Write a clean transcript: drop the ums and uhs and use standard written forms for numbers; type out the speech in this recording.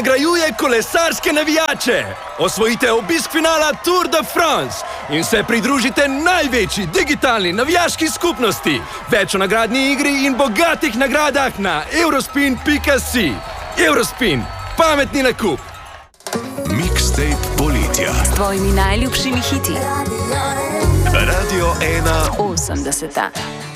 nagrajuje kolesarske navijače. Osvojite obisk finala Tour de France in se pridružite največji digitalni navijaški skupnosti. Več o nagradni igri in bogatih nagradah na eurospin.si. Eurospin. Pametni nakup. Mixtape poletja. S tvojimi najljubšimi hiti. Radio 1 80.